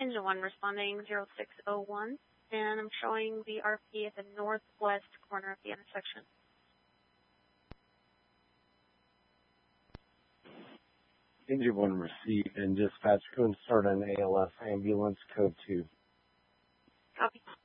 Engine 1 responding 0601, and I'm showing the RP at the northwest corner of the intersection. Engine 1 received and dispatch code start an ALS ambulance code 2. Copy.